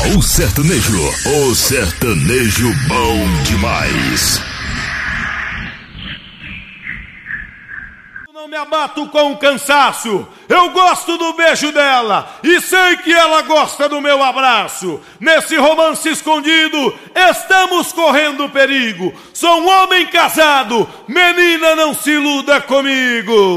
O sertanejo bom demais. Não me abato com o cansaço, eu gosto do beijo dela e sei que ela gosta do meu abraço. Nesse romance escondido, estamos correndo perigo. Sou um homem casado, menina, não se iluda comigo.